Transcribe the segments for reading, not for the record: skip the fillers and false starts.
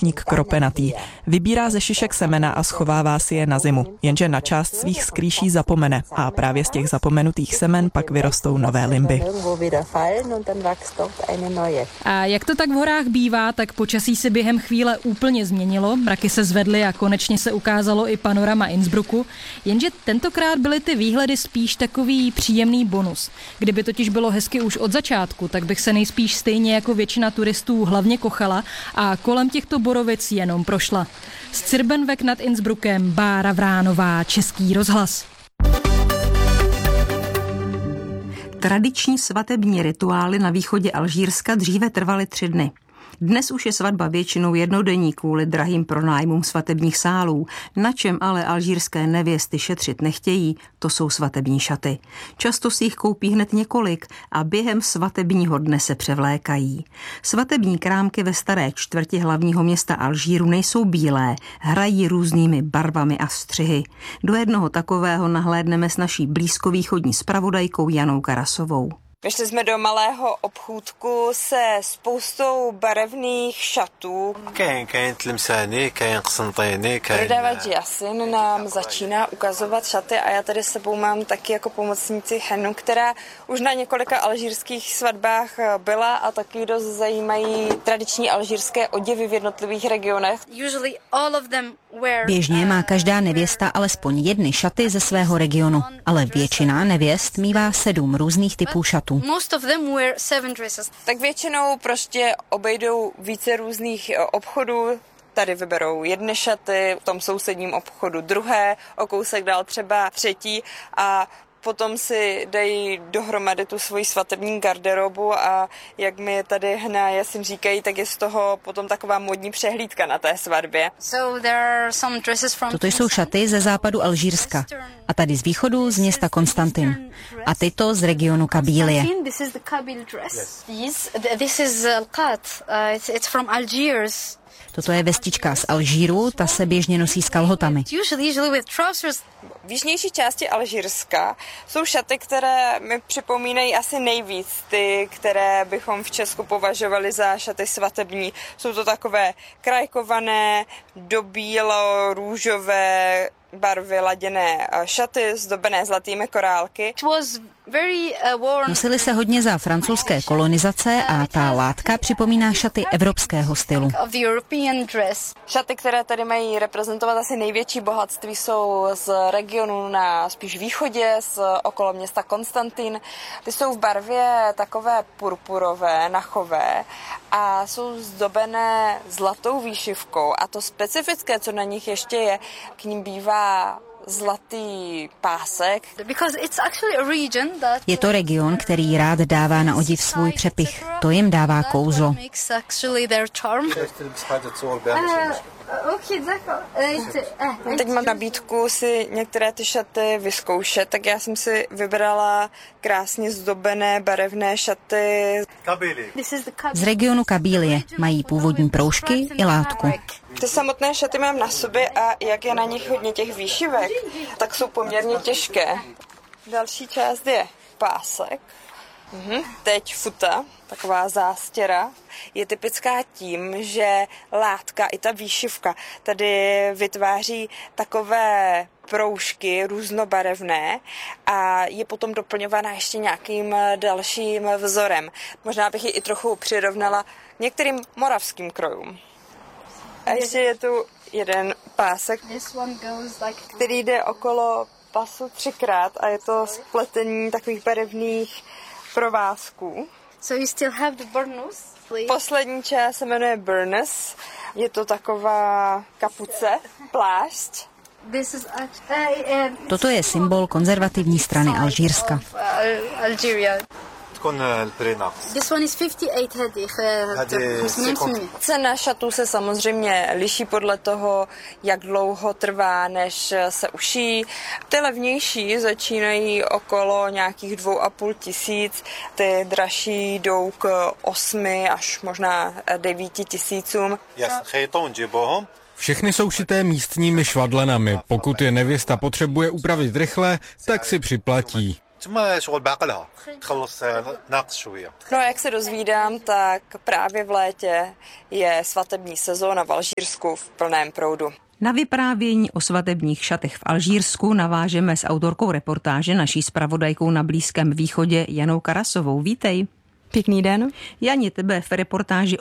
slunečník kropenatý. Vybírá ze šišek semena a schovává si je na zimu, jenže na část svých skrýší zapomene a právě z těch zapomenutých semen pak vyrostou nové limby. A jak to tak v horách bývá, tak počasí se během chvíle úplně změnilo, mraky se zvedly a konečně se ukázalo i panorama Innsbrucku, jenže tentokrát byly ty výhledy spíš takový příjemný bonus. Kdyby totiž bylo hezky už od začátku, tak bych se nejspíš stejně jako většina turistů hlavně kochala a kolem těchto borovic jenom prošla. Z Zirbenweg nad Innsbruckem Bára Vránová, Český rozhlas. Tradiční svatební rituály na východě Alžírska dříve trvaly 3 dny. Dnes už je svatba většinou jednodenní kvůli drahým pronájmům svatebních sálů. Na čem ale alžírské nevěsty šetřit nechtějí, to jsou svatební šaty. Často si jich koupí hned několik a během svatebního dne se převlékají. Svatební krámky ve staré čtvrti hlavního města Alžíru nejsou bílé, hrají různými barvami a střihy. Do jednoho takového nahlédneme s naší blízkovýchodní zpravodajkou Janou Karasovou. Vyšli jsme do malého obchůdku se spoustou barevných šatů. Prodavač Yasin nám začíná ukazovat šaty a já tady s sebou mám taky jako pomocnici Henu, která už na několika alžírských svatbách byla a taky dost zajímají tradiční alžírské oděvy v jednotlivých regionech. Běžně má každá nevěsta alespoň 1 šaty ze svého regionu, ale většina nevěst mívá 7 různých typů šatů. Tak většinou prostě obejdou více různých obchodů. Tady vyberou 1 šaty, v tom sousedním obchodu 2, o kousek dál třeba 3 a potom si dají dohromady tu svoji svatební garderobu a jak mi tady Hna Yasin říkají, tak je z toho potom taková modní přehlídka na té svatbě. Toto jsou šaty ze západu Alžírska a tady z východu z města Konstantin a tyto z regionu Kabílie. Toto je vestička z Alžíru, ta se běžně nosí s kalhotami. V jižnější části Alžírska jsou šaty, které mi připomínají asi nejvíc ty, které bychom v Česku považovali za šaty svatební. Jsou to takové krajkované, do bílo růžové barvy laděné šaty, zdobené zlatými korálky. Nosily se hodně za francouzské kolonizace a ta látka připomíná šaty evropského stylu. Šaty, které tady mají reprezentovat asi největší bohatství, jsou z regionu na spíš východě, z okolo města Konstantin. Ty jsou v barvě takové purpurové, nachové a jsou zdobené zlatou výšivkou. A to specifické, co na nich ještě je, k ním bývá zlatý pásek. Je to region, který rád dává na odiv svůj přepich. To jim dává kouzlo. Teď mám nabídku si některé ty šaty vyzkoušet, tak já jsem si vybrala krásně zdobené barevné šaty. Z regionu Kabílie mají původní proužky i látku. Ty samotné šaty mám na sobě a jak je na nich hodně těch výšivek, tak jsou poměrně těžké. Další část je pásek. Teď futa, taková zástěra, je typická tím, že látka i ta výšivka tady vytváří takové proužky různobarevné a je potom doplňována ještě nějakým dalším vzorem. Možná bych ji i trochu přirovnala některým moravským krojům. A ještě je tu jeden pásek, který jde okolo pasu 3krát a je to spletení takových barevných provázků. Poslední část se jmenuje burnous. Je to taková kapuce, plášť. Toto je symbol konzervativní strany Alžírska. Cena šatů se samozřejmě liší podle toho, jak dlouho trvá, než se ušijí. Ty levnější začínají okolo nějakých 2,5 tisíc, ty dražší jdou k 8 až možná 9 tisícům. Všechny jsou šité místními švadlenami. Pokud je nevěsta potřebuje upravit rychle, tak si připlatí. No a jak se dozvídám, tak právě v létě je svatební sezóna v Alžírsku v plném proudu. Na vyprávění o svatebních šatech v Alžírsku navážeme s autorkou reportáže, naší zpravodajkou na Blízkém východě Janou Karasovou. Vítej. Pěkný den. Jani, tebe v reportáži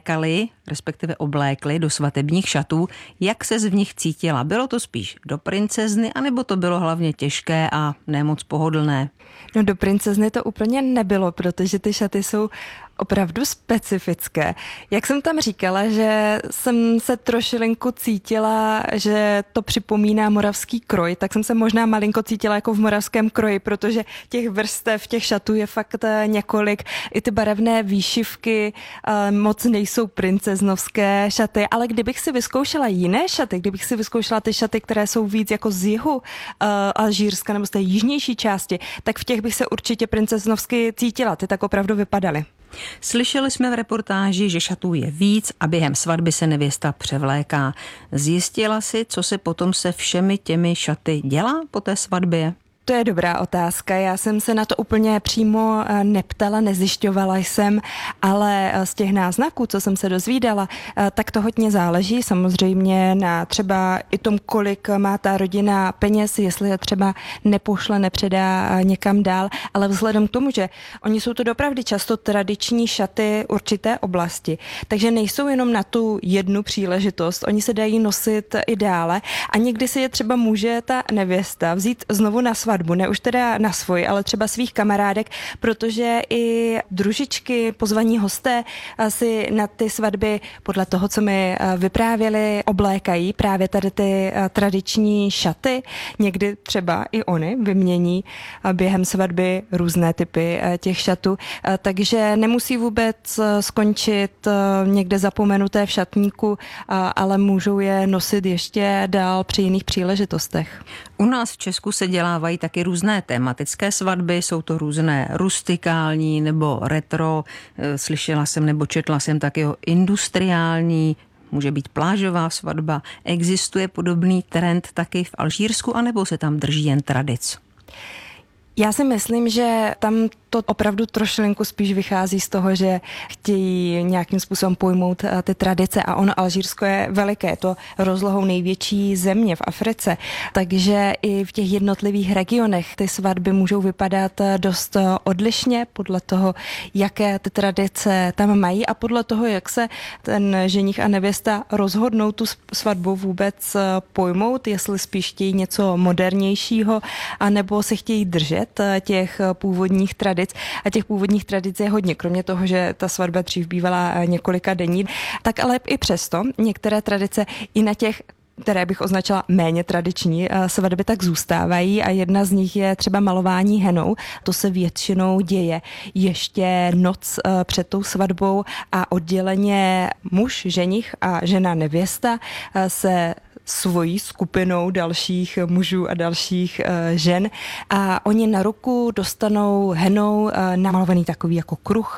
oblékli do svatebních šatů. Jak ses v nich cítila? Bylo to spíš do princezny, anebo to bylo hlavně těžké a nemoc pohodlné? No do princezny to úplně nebylo, protože ty šaty jsou opravdu specifické. Jak jsem tam říkala, že jsem se trošilinku cítila, že to připomíná moravský kroj, tak jsem se možná malinko cítila jako v moravském kroji, protože těch vrstev, těch šatů je fakt několik. I ty barevné výšivky moc nejsou princeznovské šaty, ale kdybych si vyzkoušela jiné šaty, kdybych si vyzkoušela ty šaty, které jsou víc jako z jihu Alžírska nebo z té jižnější části, tak v těch bych se určitě princeznovsky cítila. Ty tak opravdu vypadaly. Slyšeli jsme v reportáži, že šatů je víc a během svatby se nevěsta převléká. Zjistila si, co se potom se všemi těmi šaty dělá po té svatbě? To je dobrá otázka. Já jsem se na to úplně přímo neptala, nezjišťovala jsem, ale z těch náznaků, co jsem se dozvídala, tak to hodně záleží samozřejmě na třeba i tom, kolik má ta rodina peněz, jestli je třeba nepošle, nepředá někam dál, ale vzhledem k tomu, že oni jsou to opravdu často tradiční šaty určité oblasti, takže nejsou jenom na tu jednu příležitost, oni se dají nosit i dále a někdy si je třeba může ta nevěsta vzít znovu na svatbu, ne už teda na svůj, ale třeba svých kamarádek, protože i družičky, pozvaní hosté si na ty svatby podle toho, co mi vyprávěli, oblékají právě tady ty tradiční šaty. Někdy třeba i oni vymění během svatby různé typy těch šatů, takže nemusí vůbec skončit někde zapomenuté v šatníku, ale můžou je nosit ještě dál při jiných příležitostech. U nás v Česku se dělávají taky různé tematické svatby, jsou to různé rustikální nebo retro, slyšela jsem nebo četla jsem taky o industriální, může být plážová svatba. Existuje podobný trend taky v Alžírsku, anebo se tam drží jen tradic? Já si myslím, že tam to opravdu trošilinku spíš vychází z toho, že chtějí nějakým způsobem pojmout ty tradice a ono Alžírsko je veliké, je to rozlohou největší země v Africe, takže i v těch jednotlivých regionech ty svatby můžou vypadat dost odlišně podle toho, jaké ty tradice tam mají a podle toho, jak se ten ženich a nevěsta rozhodnou tu svatbu vůbec pojmout, jestli spíš chtějí něco modernějšího, anebo se chtějí držet těch původních tradic. A těch původních tradic je hodně, kromě toho, že ta svatba dřív bývala několika denní. Tak ale i přesto některé tradice i na těch, které bych označila méně tradiční svatby, tak zůstávají a jedna z nich je třeba malování henou. To se většinou děje ještě noc před tou svatbou a odděleně muž, ženich a žena nevěsta se svojí skupinou dalších mužů a dalších žen a oni na ruku dostanou henou namalovaný takový jako kruh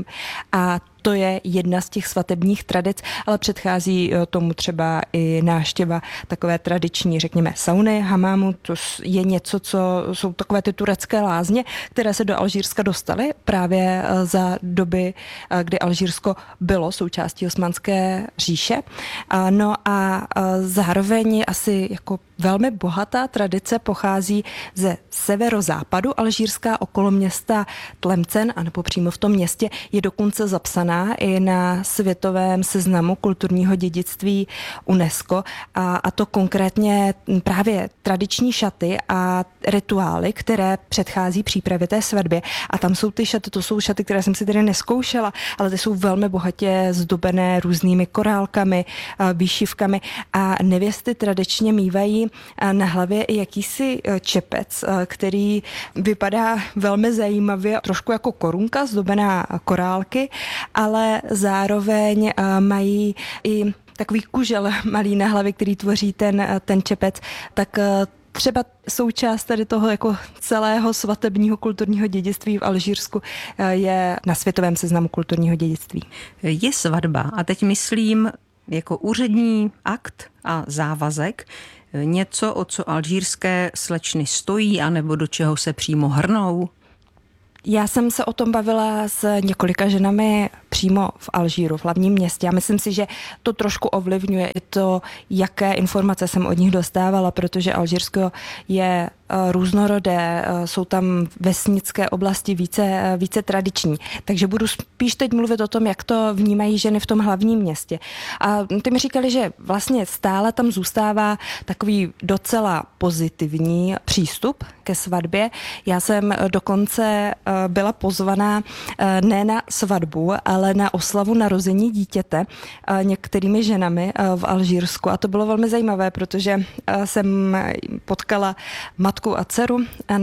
a to je jedna z těch svatebních tradic, ale předchází tomu třeba i návštěva takové tradiční, řekněme, sauny, hamámu, to je něco, co jsou takové ty turecké lázně, které se do Alžírska dostaly právě za doby, kdy Alžírsko bylo součástí Osmanské říše. No a zároveň asi jako velmi bohatá tradice pochází ze severozápadu Alžírska, okolo města Tlemcen, anebo přímo v tom městě je dokonce zapsaná i na světovém seznamu kulturního dědictví UNESCO a to konkrétně právě tradiční šaty a rituály, které předchází přípravě té svatby. A tam jsou ty šaty, to jsou šaty, které jsem si tedy neskoušela, ale ty jsou velmi bohatě zdobené různými korálkami, výšivkami a nevěsty tradičně mívají na hlavě i jakýsi čepec, který vypadá velmi zajímavě, trošku jako korunka zdobená korálky, ale zároveň mají i takový kužel malý na hlavě, který tvoří ten čepec, tak třeba součást tady toho jako celého svatebního kulturního dědictví v Alžírsku je na světovém seznamu kulturního dědictví. Je svatba a teď myslím jako úřední akt a závazek, Něco, o co alžírské slečny stojí, anebo do čeho se přímo hrnou? Já jsem se o tom bavila s několika ženami přímo v Alžíru, v hlavním městě. A myslím si, že to trošku ovlivňuje i to, jaké informace jsem od nich dostávala, protože Alžírsko je různorodé, jsou tam vesnické oblasti více tradiční. Takže budu spíš teď mluvit o tom, jak to vnímají ženy v tom hlavním městě. A ty mi říkali, že vlastně stále tam zůstává takový docela pozitivní přístup ke svatbě. Já jsem dokonce byla pozvaná ne na svatbu, ale na oslavu narození dítěte některými ženami v Alžírsku. A to bylo velmi zajímavé, protože jsem potkala matku a dceru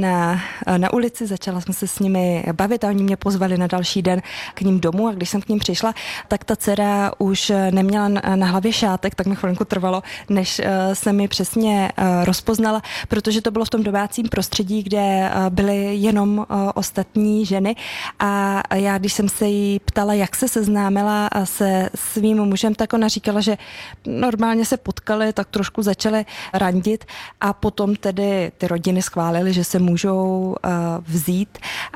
na ulici, začala jsem se s nimi bavit a oni mě pozvali na další den k ním domů a když jsem k ním přišla, tak ta dcera už neměla na hlavě šátek, tak mi chvilku trvalo, než se mi přesně rozpoznala, protože to bylo v tom domácím prostředí, kde byly jenom ostatní ženy a já, když jsem se jí ptala, jak se seznámila se svým mužem, tak ona říkala, že normálně se potkali, tak trošku začaly randit a potom tedy ty rodiny schválili, že se můžou vzít.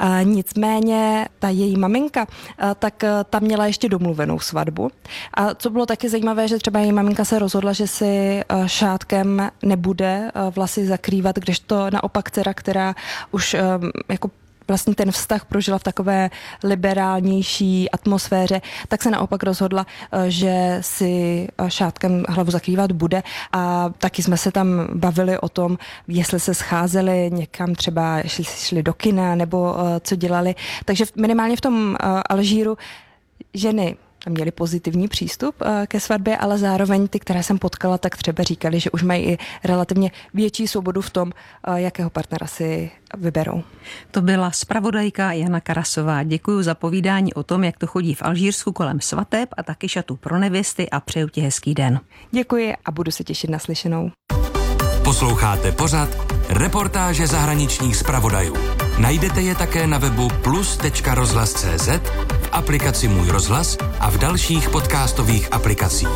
Nicméně ta její maminka, tak ta měla ještě domluvenou svatbu. A co bylo taky zajímavé, že třeba její maminka se rozhodla, že si šátkem nebude vlasy zakrývat, kdežto naopak dcera, která už jako vlastně ten vztah prožila v takové liberálnější atmosféře, tak se naopak rozhodla, že si šátkem hlavu zakrývat bude a taky jsme se tam bavili o tom, jestli se scházeli někam třeba, jestli šli do kina nebo co dělali. Takže minimálně v tom Alžíru ženy měli pozitivní přístup ke svatbě, ale zároveň ty, které jsem potkala, tak třeba říkali, že už mají i relativně větší svobodu v tom, jakého partnera si vyberou. To byla zpravodajka Jana Karasová. Děkuji za povídání o tom, jak to chodí v Alžírsku kolem svateb a taky šatu pro nevěsty a přeju ti hezký den. Děkuji a budu se těšit na slyšenou. Posloucháte pořad Reportáže zahraničních zpravodajů. Najdete je také na webu plus.rozhlas.cz, v aplikaci Můj rozhlas a v dalších podcastových aplikacích.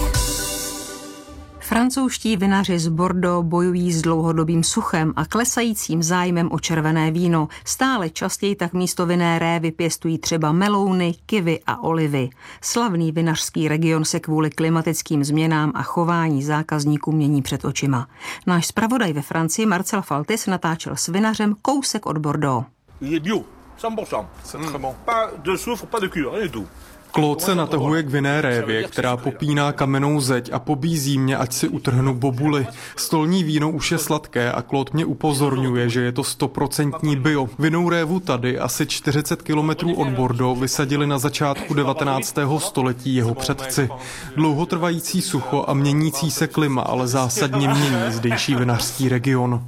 Francouzští vinaři z Bordeaux bojují s dlouhodobým suchem a klesajícím zájmem o červené víno. Stále častěji tak místo vinné révy pěstují třeba melouny, kivy a olivy. Slavný vinařský region se kvůli klimatickým změnám a chování zákazníků mění před očima. Náš zpravodaj ve Francii Marcel Faltis natáčel s vinařem kousek od Bordeaux. Je bio, 100%. C'est très bon. Pas de soufre, pas de cure, rien du tout. Claude se natahuje k vinné révě, která popíná kamennou zeď a pobízí mě, ať si utrhnu bobuli. Stolní víno už je sladké a Claude mě upozorňuje, že je to 100% bio. Vinnou révu tady, asi 40 kilometrů od Bordeaux, vysadili na začátku 19. století jeho předci. Dlouhotrvající sucho a měnící se klima ale zásadně mění zdejší vinařský region.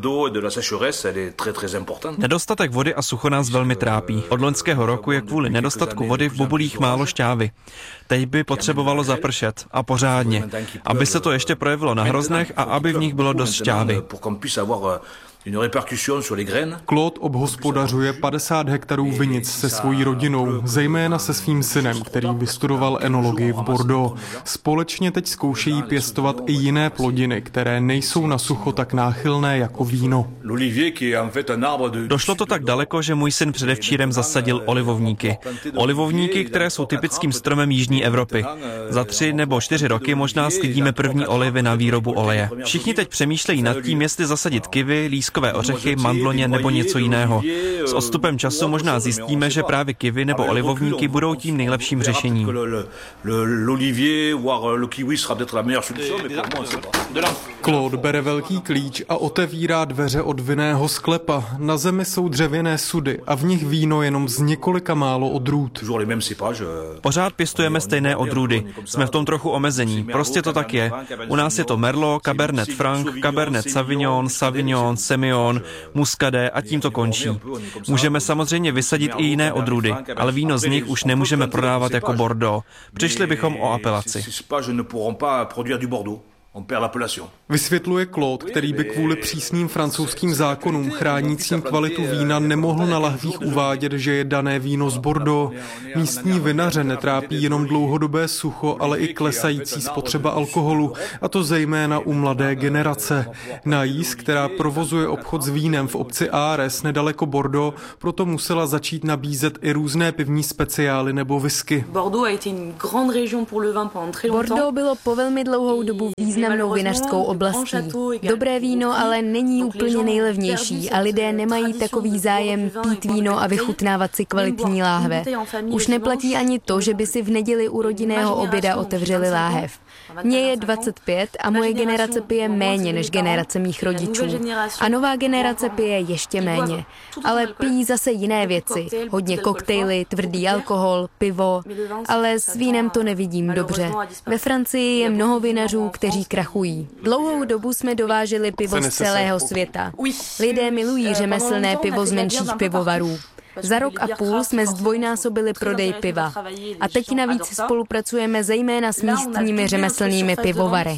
Nedostatek vody a sucho nás velmi trápí. Od loňského roku je kvůli nedostatku vody v bobulích málo šťávy. Teď by potřebovalo zapršet a pořádně, aby se to ještě projevilo na hroznech a aby v nich bylo dost šťávy. Claude obhospodařuje 50 hektarů vinic se svojí rodinou, zejména se svým synem, který vystudoval enologii v Bordeaux. Společně teď zkoušejí pěstovat i jiné plodiny, které nejsou na sucho tak náchylné jako víno. Došlo to tak daleko, že můj syn předevčírem zasadil olivovníky. Olivovníky, které jsou typickým stromem jižní Evropy. Za 3 nebo 4 roky možná sklidíme první olivy na výrobu oleje. Všichni teď přemýšlejí nad tím, jestli zasadit kivy, lískové ořechy, mandloně nebo něco jiného. S odstupem času možná zjistíme, že právě kivy nebo olivovníky budou tím nejlepším řešením. Claude bere velký klíč a otevírá dveře od vinného sklepa. Na zemi jsou dřevěné sudy a v nich víno jenom z několika málo odrůd. Pořád pěstujeme stejné odrůdy. Jsme v tom trochu omezení. Prostě to tak je. U nás je to Merlot, Cabernet Franc, Cabernet Sauvignon, Sauvignon, Semillon, Muscadet a tím to končí. Můžeme samozřejmě vysadit i jiné odrůdy, ale víno z nich už nemůžeme prodávat jako Bordeaux. Přišli bychom o apelaci. Vysvětluje Claude, který by kvůli přísným francouzským zákonům chránícím kvalitu vína nemohl na lahvích uvádět, že je dané víno z Bordeaux. Místní vinaře netrápí jenom dlouhodobé sucho, ale i klesající spotřeba alkoholu, a to zejména u mladé generace. Naïs, která provozuje obchod s vínem v obci Ares nedaleko Bordeaux, proto musela začít nabízet i různé pivní speciály nebo whisky. Bordeaux bylo po velmi dlouhou dobu významnou vinařskou oblastí. Dobré víno ale není úplně nejlevnější a lidé nemají takový zájem pít víno a vychutnávat si kvalitní láhve. Už neplatí ani to, že by si v neděli u rodinného oběda otevřeli láhev. Mně je 25 a moje generace pije méně než generace mých rodičů. A nová generace pije ještě méně. Ale pijí zase jiné věci. Hodně koktejly, tvrdý alkohol, pivo. Ale s vínem to nevidím dobře. Ve Francii je mnoho vinařů, kteří krachují. Dlouhou dobu jsme dováželi pivo z celého světa. Lidé milují řemeslné pivo z menších pivovarů. Za rok a půl jsme zdvojnásobili prodej piva. A teď navíc spolupracujeme zejména s místními řemeslnými pivovary.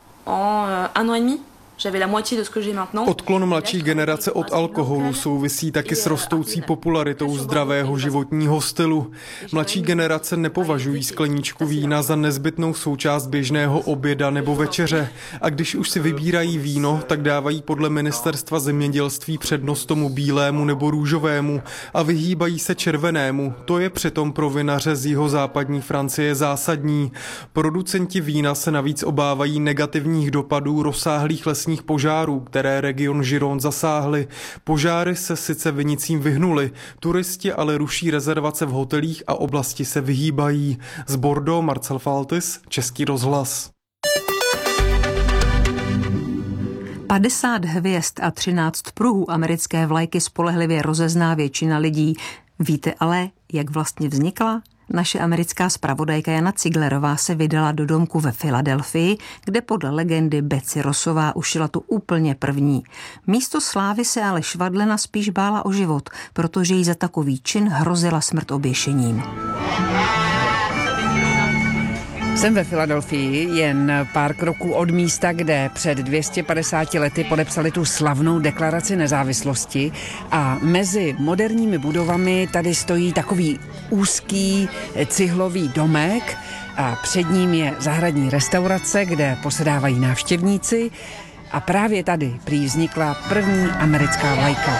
Odklon mladší generace od alkoholu souvisí taky s rostoucí popularitou zdravého životního stylu. Mladší generace nepovažují skleničku vína za nezbytnou součást běžného oběda nebo večeře. A když už si vybírají víno, tak dávají podle ministerstva zemědělství přednost tomu bílému nebo růžovému a vyhýbají se červenému. To je přitom pro vinaře z jihozápadní Francie zásadní. Producenti vína se navíc obávají negativních dopadů rozsáhlých lesních požárů, které region Gironde zasáhly. Požáry se sice vinicím vyhnuly, turisti ale ruší rezervace v hotelích a oblasti se vyhýbají. Z Bordeaux Marcel Faltis, Český rozhlas. 50 hvězd a 13 pruhů americké vlajky spolehlivě rozezná většina lidí. Víte ale, jak vlastně vznikla? Naše americká zpravodajka Jana Ciglerová se vydala do domku ve Filadelfii, kde podle legendy Betsy Rossová ušila tu úplně první. Místo slávy se ale švadlena spíš bála o život, protože jí za takový čin hrozila smrt oběšením. Jsem ve Filadelfii, jen pár kroků od místa, kde před 250 lety podepsali tu slavnou deklaraci nezávislosti, a mezi moderními budovami tady stojí takový úzký cihlový domek a před ním je zahradní restaurace, kde posedávají návštěvníci, a právě tady prý vznikla první americká vlajka.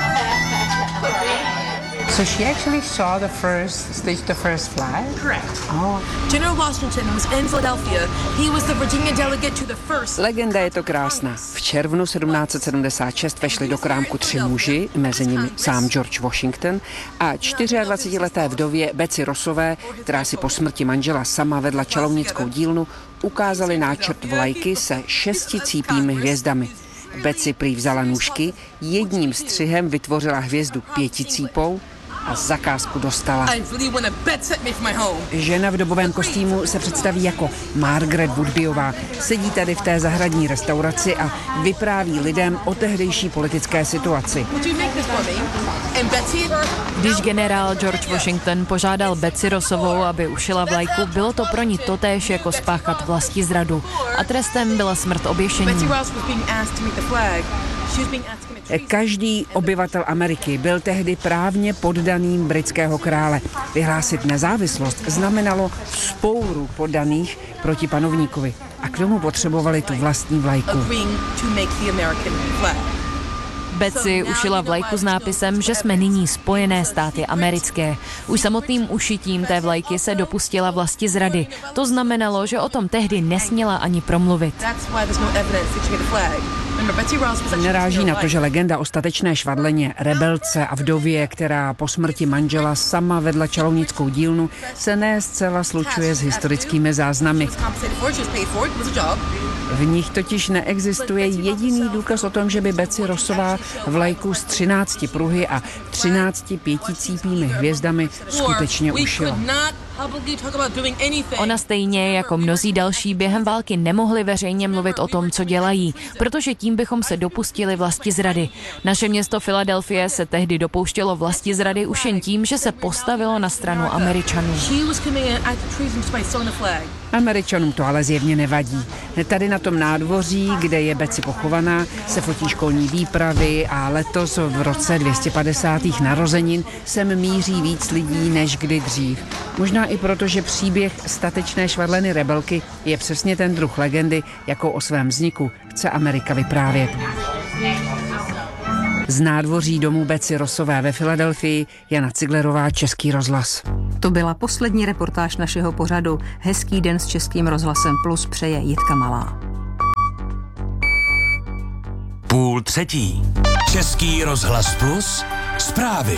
So she actually saw staged the first flag? Correct. Oh. General Washington was in Philadelphia. He was the Virginia delegate to the first. Legenda je to krásná. V červnu 1776 vešli do krámku 3 muži, mezi nimi sám George Washington a 24leté vdově Betsy Rossové, která si po smrti manžela sama vedla čarovnickou dílnu, ukázali náčrt vlajky se 6 cípými hvězdami. Betsy prý vzala nůžky, jedním střihem vytvořila hvězdu 5 cípou a zakázku dostala. Žena v dobovém kostýmu se představí jako Margaret Woodbyová. Sedí tady v té zahradní restauraci a vypráví lidem o tehdejší politické situaci. Když generál George Washington požádal Betsy Rossovou, aby ušila vlajku, bylo to pro ní totéž jako spáchat vlastizradu a trestem byla smrt oběšením. Každý obyvatel Ameriky byl tehdy právně poddaným britského krále. Vyhlásit nezávislost znamenalo vzpouru poddaných proti panovníkovi a k tomu potřebovali tu vlastní vlajku. Betsy ušila vlajku s nápisem, že jsme nyní Spojené státy americké. Už samotným ušitím té vlajky se dopustila vlastizrady. To znamenalo, že o tom tehdy nesměla ani promluvit. Naráží na to, že legenda o statečné švadleně, rebelce a vdově, která po smrti manžela sama vedla čarovnickou dílnu, se ne zcela slučuje s historickými záznamy. V nich totiž neexistuje jediný důkaz o tom, že by Betsy Rossová vlajku s 13 pruhy a 13 5cípými hvězdami skutečně ušila. Ona stejně jako mnozí další během války nemohli veřejně mluvit o tom, co dělají, protože tím bychom se dopustili vlastizrady. Naše město Filadelfie se tehdy dopouštělo vlastizrady už jen tím, že se postavilo na stranu Američanů. Američanům to ale zjevně nevadí. Tady na tom nádvoří, kde je Betsy pochovaná, se fotí školní výpravy a letos v roce 250. narozenin sem míří víc lidí než kdy dřív. Možná i proto, že příběh statečné švadleny rebelky je přesně ten druh legendy, jakou o svém vzniku chce Amerika vyprávět. Z nádvoří domu Betsy Rossové ve Filadelfii Jana Ciglerová, Český rozhlas. To byla poslední reportáž našeho pořadu. Hezký den s Českým rozhlasem Plus přeje Jitka Malá. 2:30. Český rozhlas Plus. Zprávy.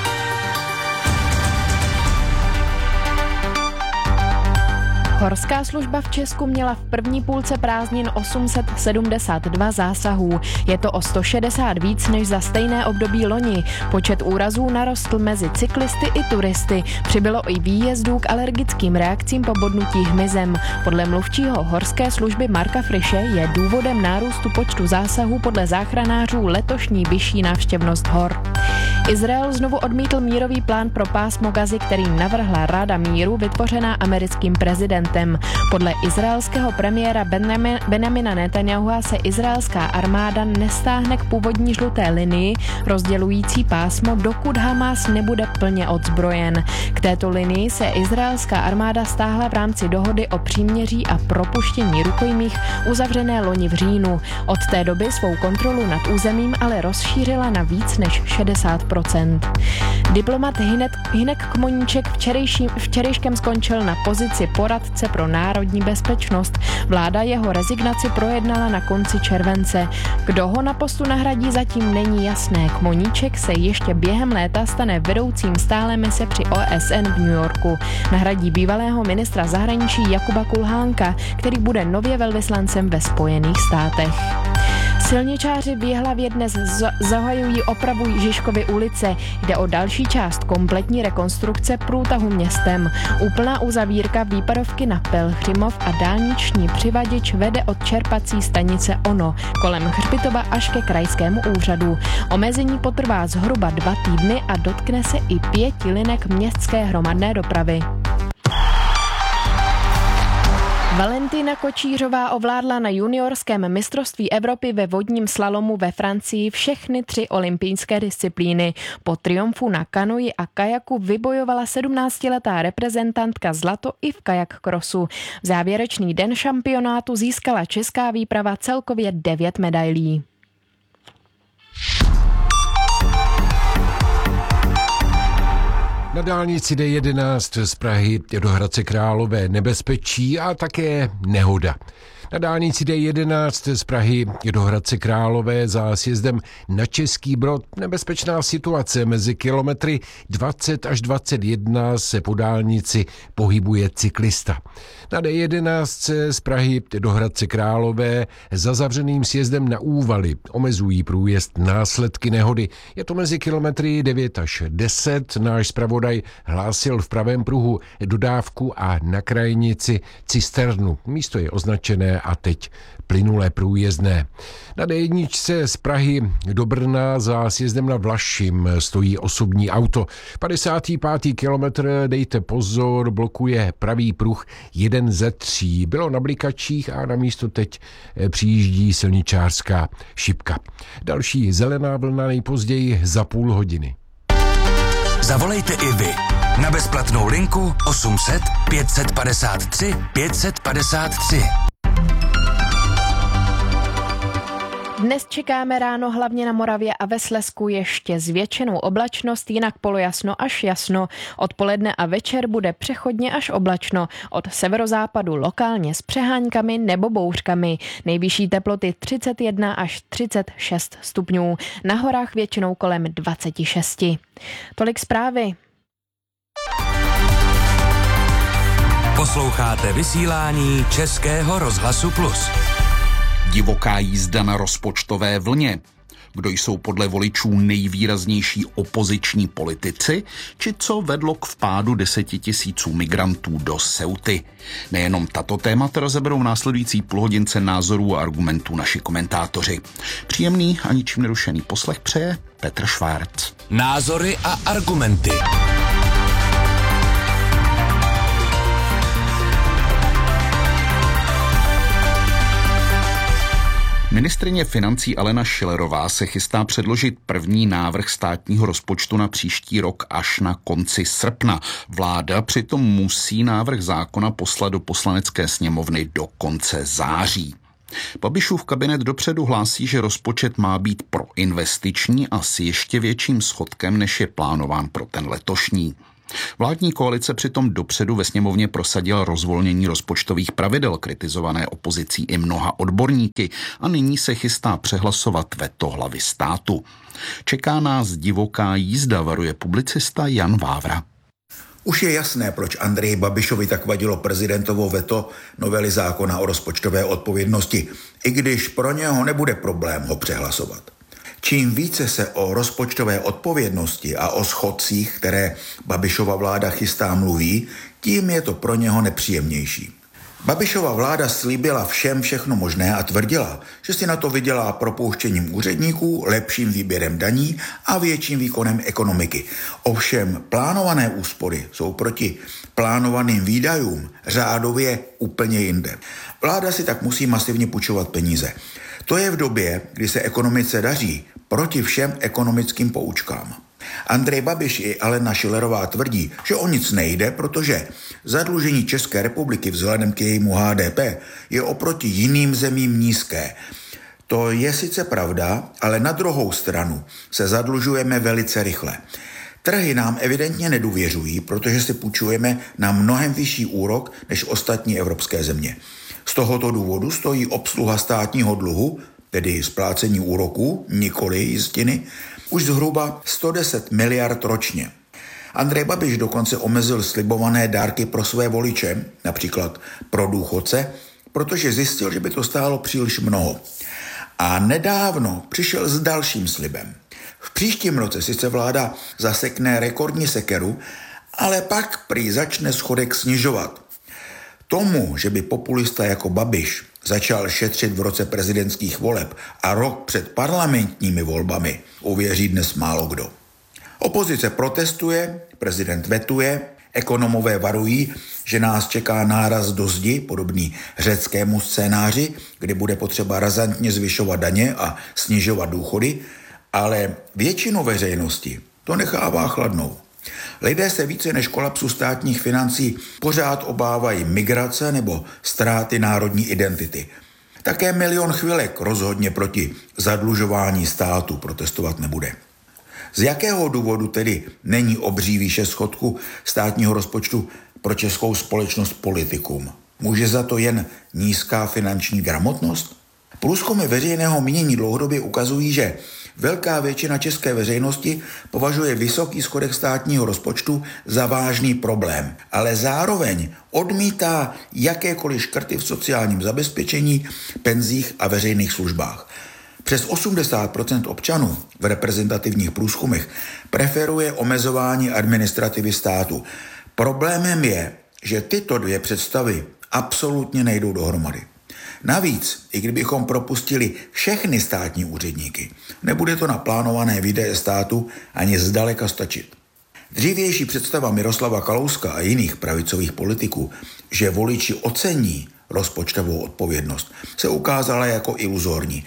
Horská služba v Česku měla v první půlce prázdnin 872 zásahů. Je to o 160 víc než za stejné období loni. Počet úrazů narostl mezi cyklisty i turisty. Přibylo i výjezdů k alergickým reakcím po bodnutí hmyzem. Podle mluvčího horské služby Marka Friše je důvodem nárůstu počtu zásahů podle záchranářů letošní vyšší návštěvnost hor. Izrael znovu odmítl mírový plán pro pásmo Gazy, který navrhla Rada míru vytvořená americkým prezidentem. Podle izraelského premiéra Benjamina Netanyahua se izraelská armáda nestáhne k původní žluté linii rozdělující pásmo, dokud Hamas nebude plně odzbrojen. K této linii se izraelská armáda stáhla v rámci dohody o příměří a propuštění rukojmích uzavřené loni v říjnu. Od té doby svou kontrolu nad územím ale rozšířila na víc než 60%. Diplomat Hynek Kmoníček včerejškem skončil na pozici poradce pro národní bezpečnost. Vláda jeho rezignaci projednala na konci července. Kdo ho na postu nahradí, zatím není jasné. Kmoníček se ještě během léta stane vedoucím stálé mise při OSN v New Yorku. Nahradí bývalého ministra zahraničí Jakuba Kulhánka, který bude nově velvyslancem ve Spojených státech. Silničáři v Jihlavě dnes zahajují opravu Žižkovy ulice. Jde o další část kompletní rekonstrukce průtahu městem. Úplná uzavírka výpadovky na Pelhřimov a dálniční přivaděč vede od čerpací stanice Ono kolem Hřbitova až ke krajskému úřadu. Omezení potrvá zhruba 2 týdny a dotkne se i 5 linek městské hromadné dopravy. Valentina Kočířová ovládla na juniorském mistrovství Evropy ve vodním slalomu ve Francii všechny 3 olympijské disciplíny. Po triumfu na kanoji a kajaku vybojovala 17letá reprezentantka zlato i v kajak crossu. V závěrečný den šampionátu získala česká výprava celkově 9 medailí. Na dálnici D11 z Prahy do Hradce Králové nebezpečí a také nehoda. Na dálnici D11 z Prahy do Hradce Králové za sjezdem na Český Brod nebezpečná situace. Mezi kilometry 20 až 21 se po dálnici pohybuje cyklista. Na D11 z Prahy do Hradce Králové za zavřeným sjezdem na Úvaly omezují průjezd následky nehody. Je to mezi kilometry 9 až 10. Náš zpravodaj hlásil v pravém pruhu dodávku a na krajnici cisternu. Místo je označené a teď plynulé průjezdné. Na D1 z Prahy do Brna za sjezdem na Vlašim stojí osobní auto. 55. kilometr, dejte pozor, blokuje pravý pruh 1 ze 3. Bylo na blikačích a na místo teď přijíždí silničářská šipka. Další zelená vlna nejpozději za půl hodiny. Zavolejte i vy na bezplatnou linku 800 553 553. Dnes čekáme ráno hlavně na Moravě a ve Slezsku ještě zvětšenou oblačnost, jinak polojasno až jasno. Odpoledne a večer bude přechodně až oblačno. Od severozápadu lokálně s přeháňkami nebo bouřkami. Nejvyšší teploty 31 až 36 stupňů. Na horách většinou kolem 26. Tolik zprávy. Posloucháte vysílání Českého rozhlasu Plus. Divoká jízda na rozpočtové vlně. kdo jsou podle voličů nejvýraznější opoziční politici, či co vedlo k vpádu 10 000 migrantů do Ceuty. Nejenom tato témata rozeberou v následující půlhodince názorů a argumentů naši komentátoři. Příjemný a ničím nerušený poslech přeje Petr Švárc. Názory a argumenty. Ministryně financí Alena Schillerová se chystá předložit první návrh státního rozpočtu na příští rok až na konci srpna. Vláda přitom musí návrh zákona poslat do Poslanecké sněmovny do konce září. Babišův kabinet dopředu hlásí, že rozpočet má být proinvestiční a s ještě větším schodkem, než je plánován pro ten letošní. Vládní koalice přitom dopředu ve sněmovně prosadila rozvolnění rozpočtových pravidel, kritizované opozicí i mnoha odborníky, a nyní se chystá přehlasovat veto hlavy státu. Čeká nás divoká jízda, varuje publicista Jan Vávra. Už je jasné, proč Andreji Babišovi tak vadilo prezidentovo veto novely zákona o rozpočtové odpovědnosti, i když pro něho nebude problém ho přehlasovat. Čím více se o rozpočtové odpovědnosti a o schodcích, které Babišova vláda chystá, mluví, tím je to pro něho nepříjemnější. Babišova vláda slíbila všem všechno možné a tvrdila, že si na to vydělá propouštěním úředníků, lepším výběrem daní a větším výkonem ekonomiky. Ovšem plánované úspory jsou proti plánovaným výdajům řádově úplně jinde. Vláda si tak musí masivně půjčovat peníze. To je v době, kdy se ekonomice daří, proti všem ekonomickým poučkám. Andrej Babiš i Alena Schillerová tvrdí, že o nic nejde, protože zadlužení České republiky vzhledem k jejímu HDP je oproti jiným zemím nízké. To je sice pravda, ale na druhou stranu se zadlužujeme velice rychle. Trhy nám evidentně nedůvěřují, protože si půjčujeme na mnohem vyšší úrok než ostatní evropské země. Z tohoto důvodu stojí obsluha státního dluhu, tedy splácení úroků, nikoli jistiny, už zhruba 110 miliard ročně. Andrej Babiš dokonce omezil slibované dárky pro své voliče, například pro důchodce, protože zjistil, že by to stálo příliš mnoho. A nedávno přišel s dalším slibem. V příštím roce sice vláda zasekne rekordní sekeru, ale pak prý začne schodek snižovat. Tomu, že by populista jako Babiš začal šetřit v roce prezidentských voleb a rok před parlamentními volbami, uvěří dnes málo kdo. Opozice protestuje, prezident vetuje, ekonomové varují, že nás čeká náraz do zdi, podobný řeckému scénáři, kdy bude potřeba razantně zvyšovat daně a snižovat důchody, ale většinu veřejnosti to nechává chladnou. Lidé se více než kolapsu státních financí pořád obávají migrace nebo ztráty národní identity. Také 1 milion chvilek rozhodně proti zadlužování státu protestovat nebude. Z jakého důvodu tedy není obří výše schodku státního rozpočtu pro českou společnost politikům? Může za to jen nízká finanční gramotnost? Průzkumy veřejného mínění dlouhodobě ukazují, že velká většina české veřejnosti považuje vysoký schodek státního rozpočtu za vážný problém, ale zároveň odmítá jakékoliv škrty v sociálním zabezpečení, penzích a veřejných službách. Přes 80% občanů v reprezentativních průzkumech preferuje omezování administrativy státu. Problémem je, že tyto dvě představy absolutně nejdou dohromady. Navíc, i kdybychom propustili všechny státní úředníky, nebude to na plánované výdaje státu ani zdaleka stačit. Dřívější představa Miroslava Kalouska a jiných pravicových politiků, že voliči ocení rozpočtovou odpovědnost, se ukázala jako iluzorní.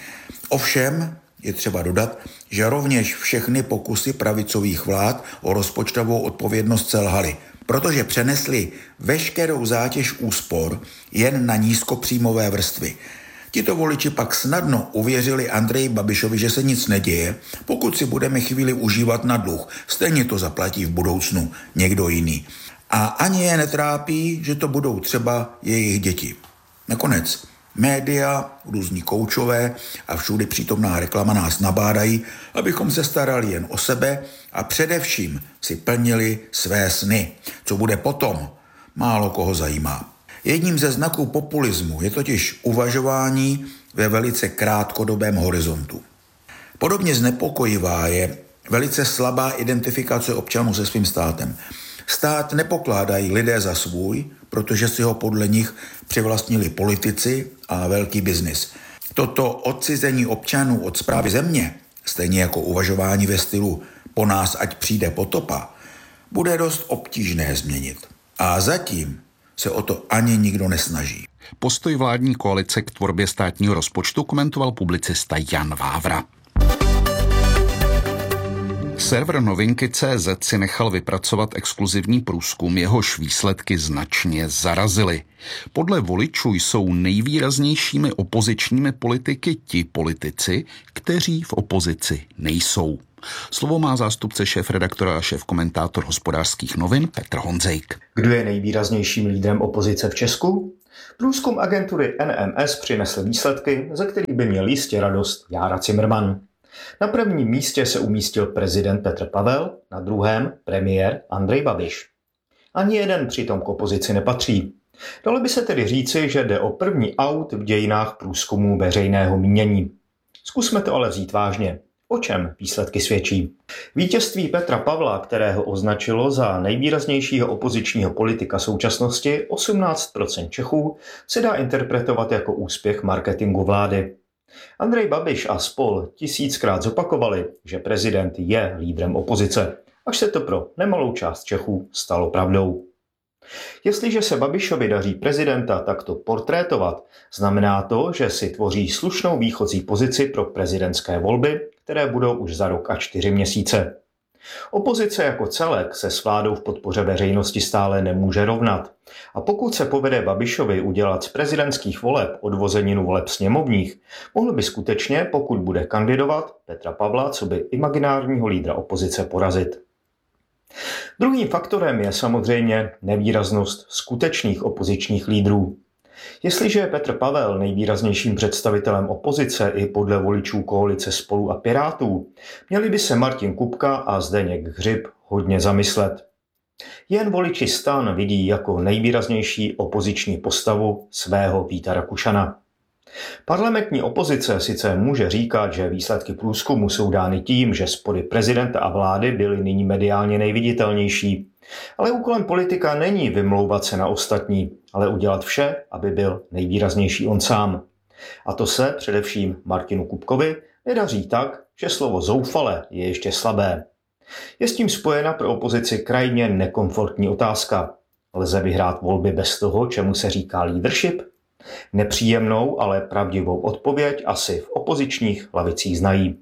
Ovšem je třeba dodat, že rovněž všechny pokusy pravicových vlád o rozpočtovou odpovědnost selhaly, protože přenesli veškerou zátěž úspor jen na nízkopříjmové vrstvy. Tito voliči pak snadno uvěřili Andreji Babišovi, že se nic neděje, pokud si budeme chvíli užívat na dluh. Stejně to zaplatí v budoucnu někdo jiný. A ani je netrápí, že to budou třeba jejich děti. Nakonec média, různí koučové a všude přítomná reklama nás nabádají, abychom se starali jen o sebe a především si plnili své sny. Co bude potom, málo koho zajímá. Jedním ze znaků populismu je totiž uvažování ve velice krátkodobém horizontu. Podobně znepokojivá je velice slabá identifikace občanů se svým státem. Stát nepokládají lidé za svůj, protože si ho podle nich přivlastnili politici a velký biznis. Toto odcizení občanů od správy země, stejně jako uvažování ve stylu po nás ať přijde potopa, bude dost obtížné změnit. A zatím se o to ani nikdo nesnaží. Postoj vládní koalice k tvorbě státního rozpočtu komentoval publicista Jan Vávra. Server Novinky.cz si nechal vypracovat exkluzivní průzkum, jehož výsledky značně zarazily. Podle voličů jsou nejvýraznějšími opozičními politiky ti politici, kteří v opozici nejsou. Slovo má zástupce šéfredaktora a šéfkomentátor Hospodářských novin Petr Honzejk. Kdo je nejvýraznějším lídrem opozice v Česku? Průzkum agentury NMS přinesl výsledky, ze kterých by měl jistě radost Jára Cimrman. Na prvním místě se umístil prezident Petr Pavel, na druhém premiér Andrej Babiš. Ani jeden přitom k opozici nepatří. Dalo by se tedy říci, že jde o první aut v dějinách průzkumu veřejného mínění. Zkusme to ale vzít vážně. O čem výsledky svědčí? Vítězství Petra Pavla, kterého označilo za nejvýraznějšího opozičního politika současnosti 18% Čechů, se dá interpretovat jako úspěch marketingu vlády. Andrej Babiš a spol 1000krát zopakovali, že prezident je lídrem opozice, až se to pro nemalou část Čechů stalo pravdou. Jestliže se Babišovi daří prezidenta takto portrétovat, znamená to, že si tvoří slušnou výchozí pozici pro prezidentské volby, které budou už za rok a 4 měsíce. Opozice jako celek se s vládou v podpoře veřejnosti stále nemůže rovnat. A pokud se povede Babišovi udělat z prezidentských voleb odvozeninu voleb sněmovních, mohl by skutečně, pokud bude kandidovat, Petra Pavla coby imaginárního lídra opozice porazit. Druhým faktorem je samozřejmě nevýraznost skutečných opozičních lídrů. Jestliže je Petr Pavel nejvýraznějším představitelem opozice i podle voličů koalice Spolu a Pirátů, měli by se Martin Kupka a Zdeněk Hřib hodně zamyslet. Jen voliči STAN vidí jako nejvýraznější opoziční postavu svého Víta Rakušana. Parlamentní opozice sice může říkat, že výsledky průzkumu jsou dány tím, že spory prezidenta a vlády byly nyní mediálně nejviditelnější. Ale úkolem politika není vymlouvat se na ostatní, ale udělat vše, aby byl nejvýraznější on sám. A to se především Martinu Kupkovi nedaří tak, že slovo zoufale je ještě slabé. Je s tím spojena pro opozici krajně nekomfortní otázka. Lze vyhrát volby bez toho, čemu se říká leadership? Nepříjemnou, ale pravdivou odpověď asi v opozičních lavicích znají.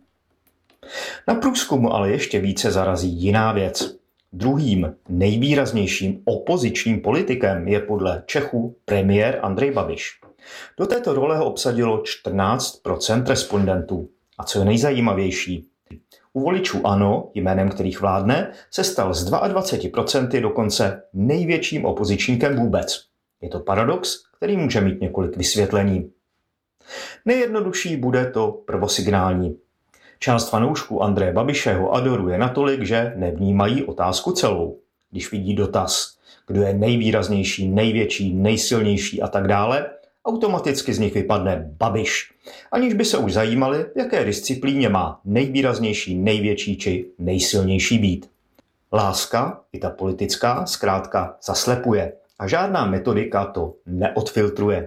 Na průzkumu ale ještě více zarazí jiná věc. Druhým nejvýraznějším opozičním politikem je podle Čechů premiér Andrej Babiš. Do této role ho obsadilo 14% respondentů. A co je nejzajímavější? U voličů ANO, jménem kterých vládne, se stal z 22% dokonce největším opozičníkem vůbec. Je to paradox, který může mít několik vysvětlení. Nejjednodušší bude to prvosignální. Část fanoušků Andreje Babiše ho adoruje natolik, že nevnímají otázku celou. Když vidí dotaz, kdo je nejvýraznější, největší, nejsilnější a tak dále, automaticky z nich vypadne Babiš, aniž by se už zajímali, v jaké disciplíně má nejvýraznější, největší či nejsilnější být. Láska, i ta politická, zkrátka zaslepuje a žádná metodika to neodfiltruje.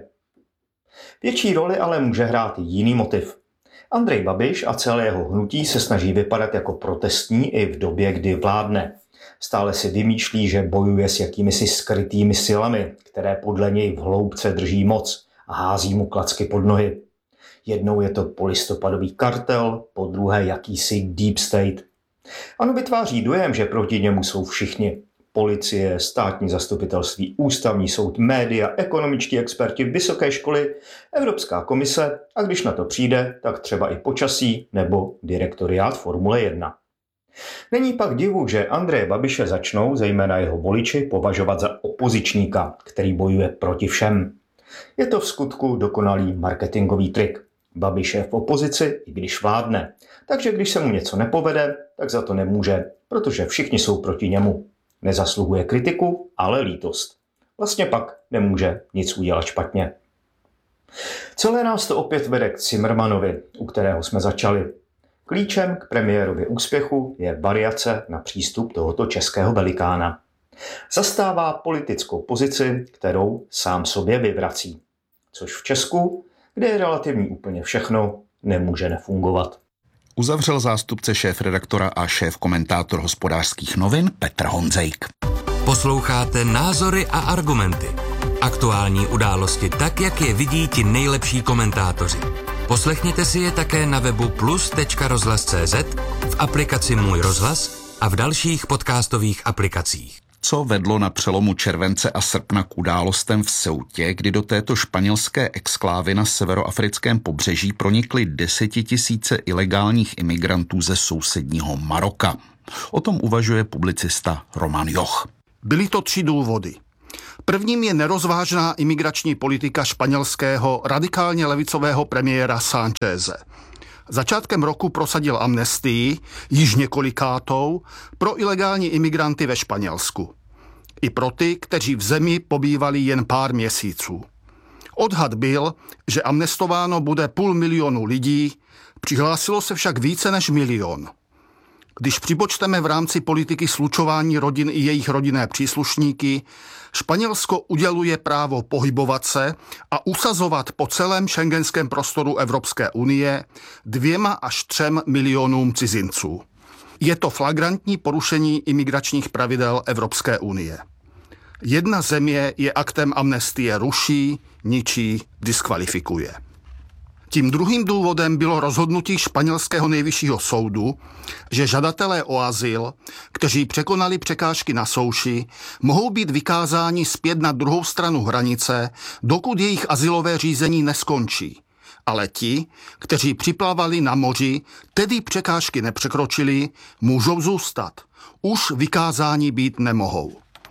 Větší roli ale může hrát jiný motiv. Andrej Babiš a celé jeho hnutí se snaží vypadat jako protestní i v době, kdy vládne. Stále si vymýšlí, že bojuje s jakýmisi skrytými silami, které podle něj v hloubce drží moc a hází mu klacky pod nohy. Jednou je to polistopadový kartel, po druhé jakýsi deep state. Ano, vytváří dojem, že proti němu jsou všichni. Policie, státní zastupitelství, ústavní soud, média, ekonomičtí experti, vysoké školy, Evropská komise a když na to přijde, tak třeba i počasí nebo direktoriát Formule 1. Není pak divu, že Andreje Babiše začnou, zejména jeho voliči, považovat za opozičníka, který bojuje proti všem. Je to v skutku dokonalý marketingový trik. Babiš je v opozici, i když vládne. Takže když se mu něco nepovede, tak za to nemůže, protože všichni jsou proti němu. Nezasluhuje kritiku, ale lítost. Vlastně pak nemůže nic udělat špatně. Celé nás to opět vede k Cimrmanovi, u kterého jsme začali. Klíčem k premiérově úspěchu je variace na přístup tohoto českého velikána. Zastává politickou pozici, kterou sám sobě vyvrací. Což v Česku, kde je relativní úplně všechno, nemůže nefungovat. Uzavřel zástupce šéfredaktora a šéf-komentátor Hospodářských novin Petr Honzejk. Posloucháte Názory a argumenty. Aktuální události tak, jak je vidí ti nejlepší komentátoři. Poslechněte si je také na webu plus.rozhlas.cz, v aplikaci Můj rozhlas a v dalších podcastových aplikacích. Co vedlo na přelomu července a srpna k událostem v Ceutě, kdy do této španělské exklávy na severoafrickém pobřeží pronikly 10 000 ilegálních imigrantů ze sousedního Maroka. O tom uvažuje publicista Roman Joch. Byly to 3 důvody. Prvním je nerozvážná imigrační politika španělského radikálně levicového premiéra Sancheze. Začátkem roku prosadil amnestii, již několikátou, pro ilegální imigranty ve Španělsku. I pro ty, kteří v zemi pobývali jen pár měsíců. Odhad byl, že amnestováno bude 500 000 lidí, přihlásilo se však více než 1 000 000. Když připočteme v rámci politiky slučování rodin i jejich rodinné příslušníky, Španělsko uděluje právo pohybovat se a usazovat po celém schengenském prostoru Evropské unie 2 až 3 milionům cizinců. Je to flagrantní porušení imigračních pravidel Evropské unie. Jedna země je aktem amnestie ruší, ničí, diskvalifikuje. Tím druhým důvodem bylo rozhodnutí španělského nejvyššího soudu, že žadatelé o azyl, kteří překonali překážky na souši, mohou být vykázáni zpět na druhou stranu hranice, dokud jejich azylové řízení neskončí. Ale ti, kteří připlavali na moři, tedy překážky nepřekročili, můžou zůstat. Už vykázáni být nemohou.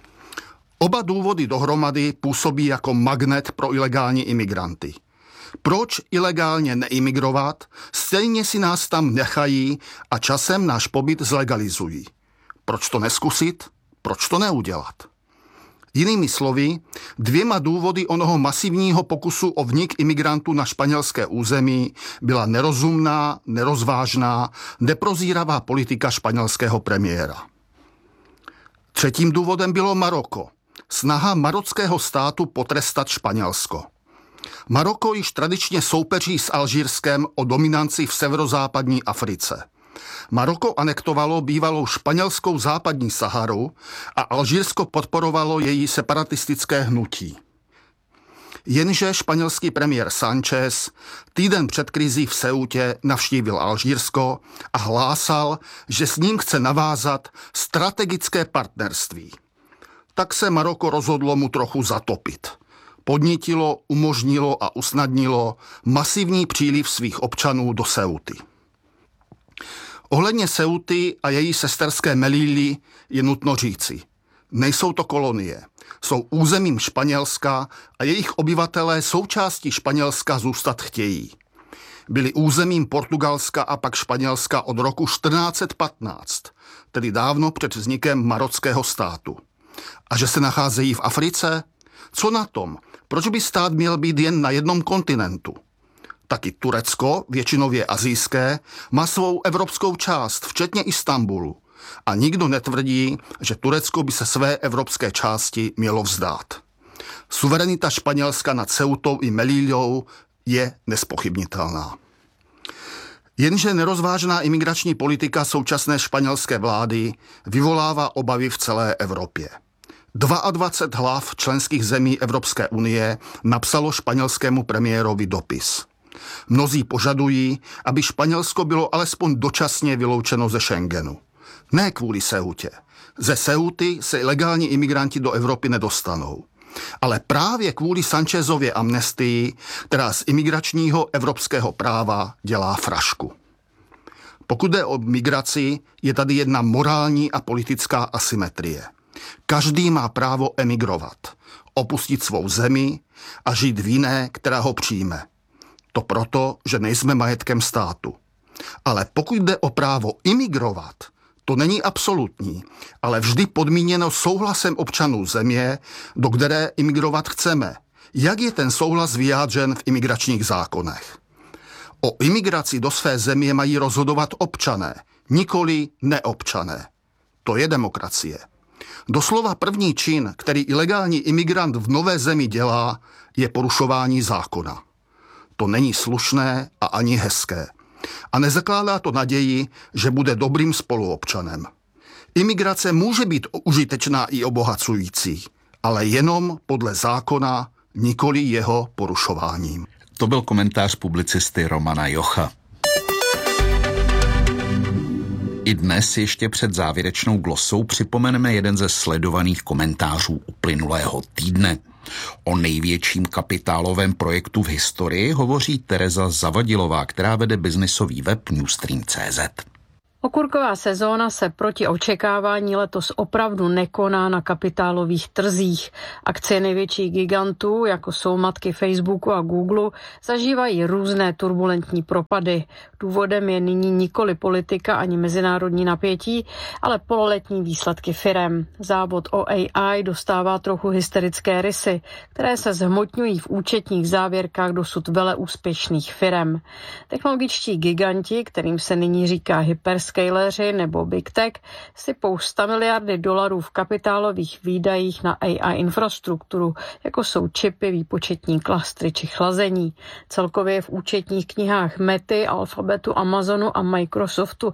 Oba důvody dohromady působí jako magnet pro ilegální imigranty. Proč ilegálně neimigrovat? Stejně si nás tam nechají a časem náš pobyt zlegalizují. Proč to neskusit? Proč to neudělat? Jinými slovy, 2 důvody onoho masivního pokusu o vnik imigrantů na španělské území byla nerozumná, nerozvážná, neprozíravá politika španělského premiéra. Třetím důvodem bylo Maroko. Snaha marockého státu potrestat Španělsko. Maroko již tradičně soupeří s Alžírskem o dominanci v severozápadní Africe. Maroko anektovalo bývalou španělskou západní Saharu a Alžírsko podporovalo její separatistické hnutí. Jenže španělský premiér Sanchez týden před krizí v Ceutě navštívil Alžírsko a hlásal, že s ním chce navázat strategické partnerství. Tak se Maroko rozhodlo mu trochu zatopit. Podnítilo, umožnilo a usnadnilo masivní příliv svých občanů do Ceuty. Ohledně Ceuty a její sesterské Melilly je nutno říci. Nejsou to kolonie. Jsou územím Španělska a jejich obyvatelé součástí Španělska zůstat chtějí. Byli územím Portugalska a pak Španělska od roku 1415, tedy dávno před vznikem marockého státu. A že se nacházejí v Africe? Co na tom? Proč by stát měl být jen na jednom kontinentu? Taky Turecko, většinově asijské, má svou evropskou část, včetně Istanbulu. A nikdo netvrdí, že Turecko by se své evropské části mělo vzdát. Suverenita Španělska nad Ceutou i Melillou je nespochybnitelná. Jenže nerozvážná imigrační politika současné španělské vlády vyvolává obavy v celé Evropě. 22 hlav členských zemí Evropské unie napsalo španělskému premiérovi dopis. Mnozí požadují, aby Španělsko bylo alespoň dočasně vyloučeno ze Schengenu. Ne kvůli Ceutě. Ze Ceuty se ilegální imigranti do Evropy nedostanou. Ale právě kvůli Sanchezově amnestii, která z imigračního evropského práva dělá frašku. Pokud jde o migraci, je tady jedna morální a politická asymetrie. Každý má právo emigrovat, opustit svou zemi a žít v jiné, která ho přijme. To proto, že nejsme majetkem státu. Ale pokud jde o právo imigrovat, to není absolutní, ale vždy podmíněno souhlasem občanů země, do které imigrovat chceme. Jak je ten souhlas vyjádřen v imigračních zákonech? O imigraci do své země mají rozhodovat občané, nikoli neobčané. To je demokracie. Doslova první čin, který ilegální imigrant v nové zemi dělá, je porušování zákona. To není slušné a ani hezké. A nezakládá to naději, že bude dobrým spoluobčanem. Imigrace může být užitečná i obohacující, ale jenom podle zákona, nikoli jeho porušováním. To byl komentář publicisty Romana Jocha. I dnes ještě před závěrečnou glosou připomeneme jeden ze sledovaných komentářů uplynulého týdne. O největším kapitálovém projektu v historii hovoří Tereza Zavadilová, která vede biznisový web Newstream.cz. Okurková sezóna se proti očekávání letos opravdu nekoná na kapitálových trzích. Akcie největších gigantů, jako jsou matky Facebooku a Google, zažívají různé turbulentní propady. Důvodem je nyní nikoli politika ani mezinárodní napětí, ale pololetní výsledky firem. Závod o AI dostává trochu hysterické rysy, které se zhmotňují v účetních závěrkách dosud veleúspěšných firem. Technologičtí giganti, kterým se nyní říká hyperscaleři nebo Big Tech, sypou 100 miliardy dolarů v kapitálových výdajích na AI infrastrukturu, jako jsou čipy, výpočetní klastry či chlazení. Celkově je v účetních knihách Mety, Alphabetu, Amazonu a Microsoftu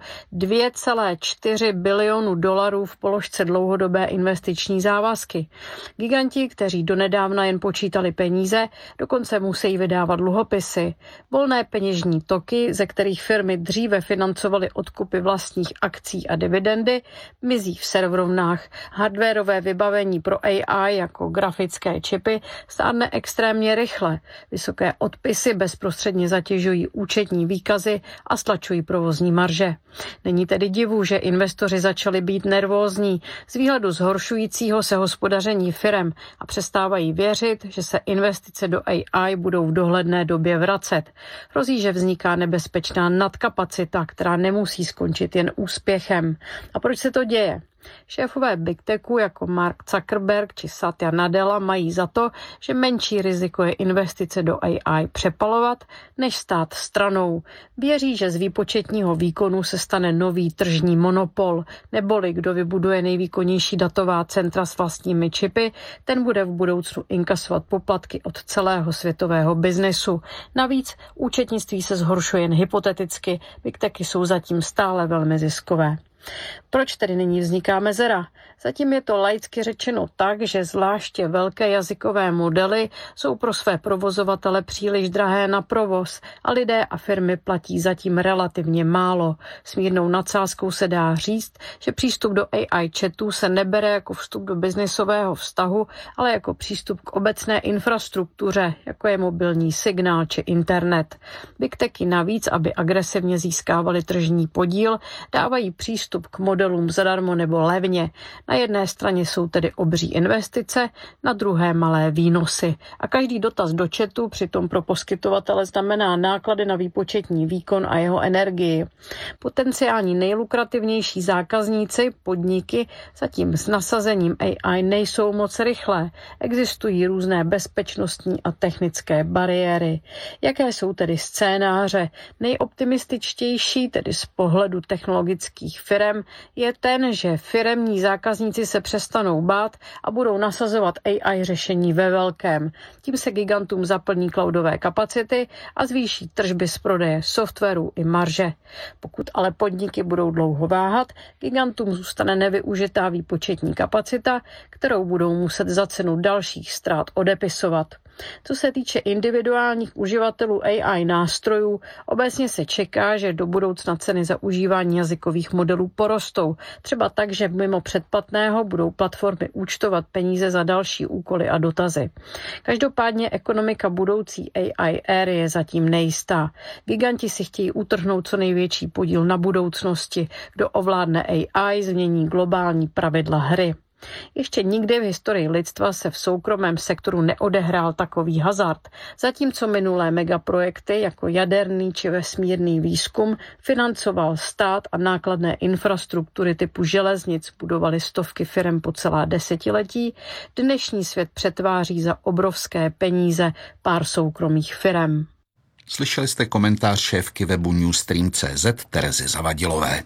2,4 bilionu dolarů v položce dlouhodobé investiční závazky. Giganti, kteří donedávna jen počítali peníze, dokonce musí vydávat dluhopisy. Volné peněžní toky, ze kterých firmy dříve financovaly odkupy vlastních akcí a dividendy, mizí v serverovnách. Hardwarové vybavení pro AI jako grafické čipy stárne extrémně rychle. Vysoké odpisy bezprostředně zatěžují účetní výkazy a stlačují provozní marže. Není tedy divu, že investoři začali být nervózní z výhledu zhoršujícího se hospodaření firem a přestávají věřit, že se investice do AI budou v dohledné době vracet. Hrozí, že vzniká nebezpečná nadkapacita, která nemusí skončit jen úspěchem. A proč se to děje? Šéfové Big Techu jako Mark Zuckerberg či Satya Nadella mají za to, že menší riziko je investice do AI přepalovat, než stát stranou. Věří, že z výpočetního výkonu se stane nový tržní monopol, neboli kdo vybuduje nejvýkonnější datová centra s vlastními čipy, ten bude v budoucnu inkasovat poplatky od celého světového biznesu. Navíc účetnictví se zhoršuje jen hypoteticky, Big Techy jsou zatím stále velmi ziskové. Proč tedy nyní vzniká mezera? Zatím je to laicky řečeno tak, že zvláště velké jazykové modely jsou pro své provozovatele příliš drahé na provoz a lidé a firmy platí zatím relativně málo. S mírnou nadsázkou se dá říct, že přístup do AI chatů se nebere jako vstup do biznisového vztahu, ale jako přístup k obecné infrastruktuře, jako je mobilní signál či internet. Big Techy navíc, aby agresivně získávali tržní podíl, dávají přístup k modelům zadarmo nebo levně. Na jedné straně jsou tedy obří investice, na druhé malé výnosy. A každý dotaz do chatu přitom pro poskytovatele znamená náklady na výpočetní výkon a jeho energii. Potenciální nejlukrativnější zákazníci, podniky, zatím s nasazením AI nejsou moc rychlé. Existují různé bezpečnostní a technické bariéry. Jaké jsou tedy scénáře? Nejoptimističtější, tedy z pohledu technologických firem, je ten, že firemní zákazníci se přestanou bát a budou nasazovat AI řešení ve velkém. Tím se gigantům zaplní cloudové kapacity a zvýší tržby z prodeje softwaru i marže. Pokud ale podniky budou dlouho váhat, gigantům zůstane nevyužitá výpočetní kapacita, kterou budou muset za cenu dalších ztrát odepisovat. Co se týče individuálních uživatelů AI nástrojů, obecně se čeká, že do budoucna ceny za užívání jazykových modelů porostou. Třeba tak, že mimo předplatného budou platformy účtovat peníze za další úkoly a dotazy. Každopádně ekonomika budoucí AI éry je zatím nejistá. Giganti si chtějí utrhnout co největší podíl na budoucnosti. Kdo ovládne AI, změní globální pravidla hry. Ještě nikdy v historii lidstva se v soukromém sektoru neodehrál takový hazard. Zatímco minulé megaprojekty jako jaderný či vesmírný výzkum financoval stát a nákladné infrastruktury typu železnic budovaly stovky firem po celá desetiletí, dnešní svět přetváří za obrovské peníze pár soukromých firem. Slyšeli jste komentář šéfky webu Newstream.cz Terezy Zavadilové.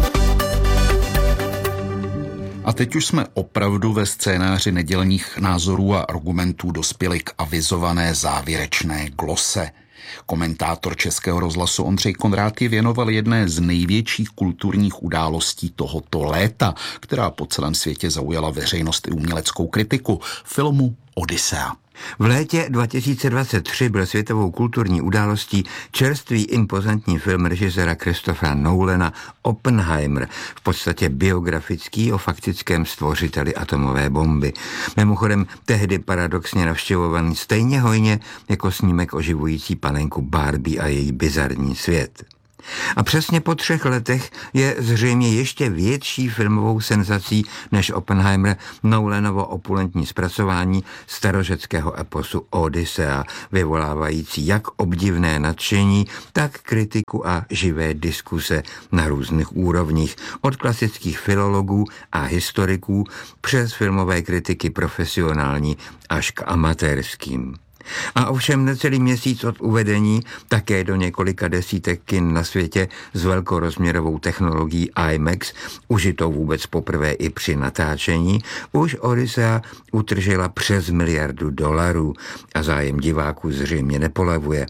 A teď už jsme opravdu ve scénáři nedělních názorů a argumentů dospěli k avizované závěrečné glose. Komentátor Českého rozhlasu Ondřej Konrád je věnoval jedné z největších kulturních událostí tohoto léta, která po celém světě zaujala veřejnost i uměleckou kritiku, filmu Odyssea. V létě 2023 byl světovou kulturní událostí čerstvý impozantní film režiséra Christophera Nolana Oppenheimer, v podstatě biografický o faktickém stvořiteli atomové bomby. Mimochodem tehdy paradoxně navštěvovaný stejně hojně jako snímek oživující panenku Barbie a její bizarní svět. A přesně po 3 letech je zřejmě ještě větší filmovou senzací než Oppenheimer Nolanovo opulentní zpracování starořeckého eposu Odyssea, vyvolávající jak obdivné nadšení, tak kritiku a živé diskuse na různých úrovních, od klasických filologů a historiků přes filmové kritiky profesionální až k amatérským. A ovšem necelý měsíc od uvedení také do několika desítek kin na světě s velkorozměrovou technologií IMAX, užitou vůbec poprvé i při natáčení, už Odyssea utržila přes $1 miliardu a zájem diváků zřejmě nepolevuje.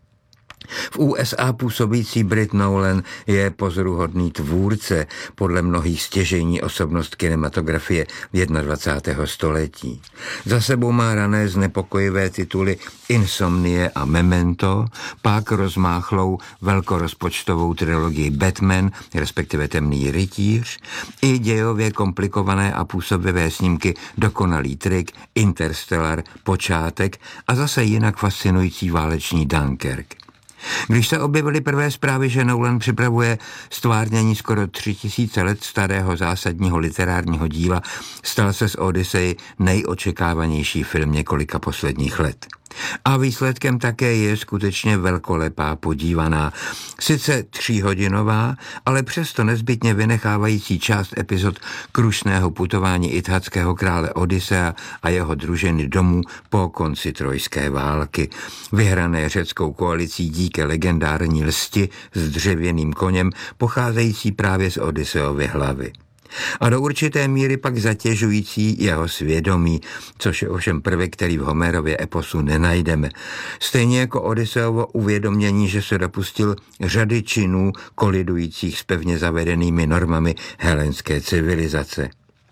V USA působící Brit Nolan je pozoruhodný tvůrce, podle mnohých stěžejní osobnost kinematografie 21. století. Za sebou má rané znepokojivé tituly Insomnie a Memento, pak rozmáchlou velkorozpočtovou trilogii Batman, respektive Temný rytíř, i dějově komplikované a působivé snímky Dokonalý trik, Interstellar, Počátek a zase jinak fascinující váleční Dunkirk. Když se objevily prvé zprávy, že Nolan připravuje stvárnění skoro 3000 let starého zásadního literárního díla, stal se z Odyssey nejočekávanější film několika posledních let. A výsledkem také je skutečně velkolepá podívaná, sice 3hodinová, ale přesto nezbytně vynechávající část epizod krušného putování ithackého krále Odyssea a jeho družiny domů po konci trojské války, vyhrané řeckou koalicí díky legendární lsti s dřevěným koněm, pocházející právě z Odysseovy hlavy. A do určité míry pak zatěžující jeho svědomí, což je ovšem prvek, který v Homerově eposu nenajdeme. Stejně jako Odysseovo uvědomění, že se dopustil řady činů kolidujících s pevně zavedenými normami helenské civilizace.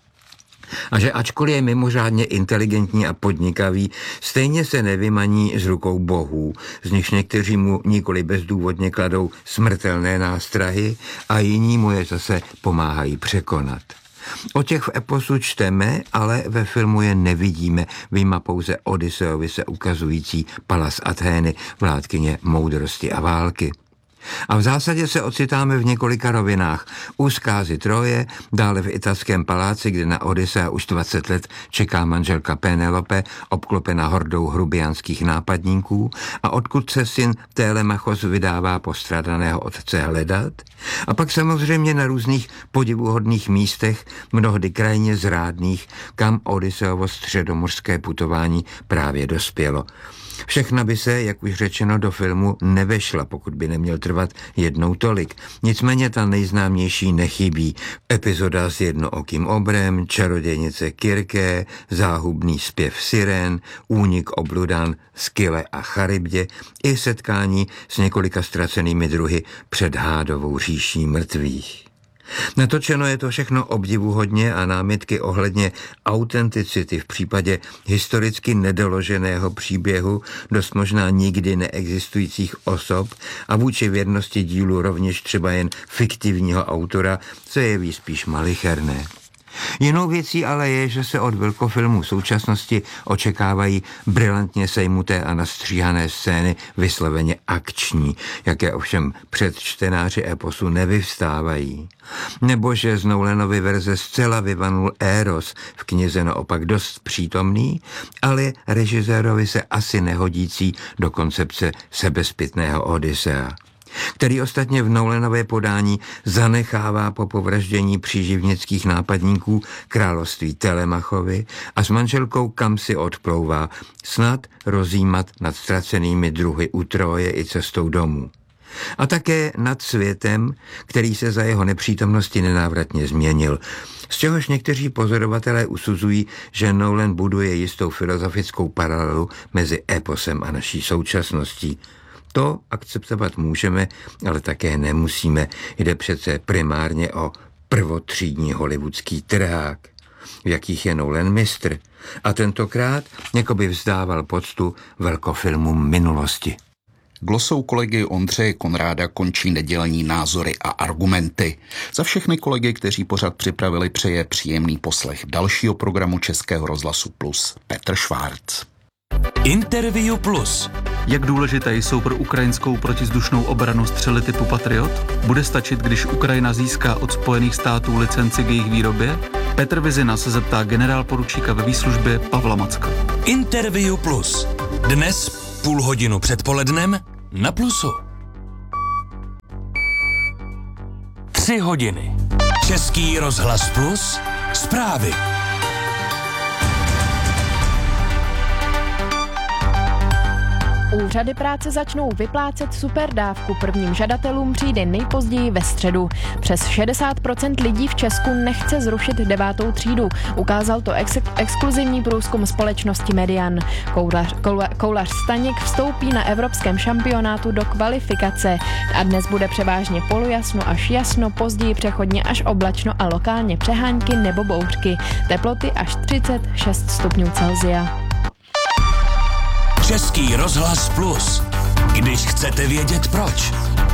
A že ačkoliv je mimořádně inteligentní a podnikavý, stejně se nevymaní z rukou bohů, z nichž někteří mu nikoli bezdůvodně kladou smrtelné nástrahy a jiní mu je zase pomáhají překonat. O těch v eposu čteme, ale ve filmu je nevidíme, vyjma pouze Odysseovi se ukazující Palas Athény, vládkyně moudrosti a války. A v zásadě se ocitáme v několika rovinách. U zkázy Troje, dále v italském paláci, kde na Odyssea už 20 let čeká manželka Penelope, obklopená hordou hrubiánských nápadníků, a odkud se syn Télemachos vydává postrádaného otce hledat. A pak samozřejmě na různých podivuhodných místech, mnohdy krajně zrádných, kam Odysseovo středomořské putování právě dospělo. Všechna by se, jak už řečeno, do filmu nevešla, pokud by neměl trvat jednou tolik. Nicméně ta nejznámější nechybí. Epizoda s jednookým obrem, čarodějnice Kirké, záhubný zpěv sirén, únik obludan Skyle a Charybdě i setkání s několika ztracenými druhy před hádovou říší mrtvých. Natočeno je to všechno obdivuhodně a námitky ohledně autenticity v případě historicky nedoloženého příběhu, dost možná nikdy neexistujících osob a vůči věrnosti dílu rovněž třeba jen fiktivního autora se jeví spíš malicherné. Jinou věcí ale je, že se od velkofilmů současnosti očekávají brilantně sejmuté a nastříhané scény vysloveně akční, jaké ovšem před čtenáři eposu nevyvstávají. Nebo že z Nolanovy verze zcela vyvanul Eros, v knize naopak dost přítomný, ale režisérovi se asi nehodící do koncepce sebezpitného Odyssea. který ostatně v Nolanově podání zanechává po povraždění příživnických nápadníků království Telemachovi a s manželkou kamsi odplouvá, snad rozjímat nad ztracenými druhy u Troje i cestou domů. A také nad světem, který se za jeho nepřítomnosti nenávratně změnil, z čehož někteří pozorovatelé usuzují, že Nolan buduje jistou filozofickou paralelu mezi eposem a naší současností. To akceptovat můžeme, ale také nemusíme. Jde přece primárně o prvotřídní hollywoodský trhák, v jakých je Nolan mistr. A tentokrát jakoby vzdával poctu velkofilmům minulosti. Glosou kolegy Ondřeje Konráda končí nedělní názory a argumenty. Za všechny kolegy, kteří pořad připravili, přeje příjemný poslech dalšího programu Českého rozhlasu Plus Petr Švárc. Interview Plus. Jak důležité jsou pro ukrajinskou protizdušnou obranu střely typu Patriot? Bude stačit, když Ukrajina získá od Spojených států licenci k jejich výrobě? Petr Vizina se zeptá generálporučíka ve výslužbě Pavla Macka. Interview Plus. Dnes půl hodinu před polednem na Plusu. 3 hodiny. Český rozhlas Plus. Zprávy. Úřady práce začnou vyplácet superdávku. Prvním žadatelům přijde nejpozději ve středu. Přes 60% lidí v Česku nechce zrušit 9. třídu. Ukázal to exkluzivní průzkum společnosti Median. Koulař Staněk vstoupí na evropském šampionátu do kvalifikace a dnes bude převážně polojasno až jasno, později přechodně až oblačno a lokálně přehánky nebo bouřky. Teploty až 36 stupňů Celsia. Český rozhlas Plus. Když chcete vědět proč.